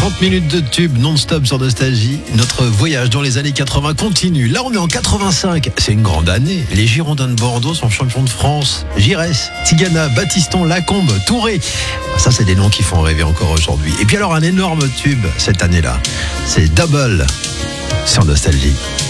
30 minutes de tube non-stop sur Nostalgie. Notre voyage dans les années 80 continue. Là, on est en 85. C'est une grande année. Les Girondins de Bordeaux sont champions de France. Giresse, Tigana, Battiston, Lacombe, Touré. Ça, c'est des noms qui font rêver encore aujourd'hui. Et puis alors, un énorme tube cette année-là. C'est Double sur Nostalgie.